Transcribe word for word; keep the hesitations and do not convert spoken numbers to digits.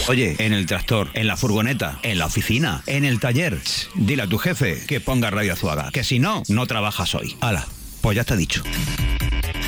Oye, en el tractor, en la furgoneta, en la oficina, en el taller. Dile a tu jefe que ponga Radio Azuaga, que si no, no trabajas hoy. Hala, pues ya está dicho.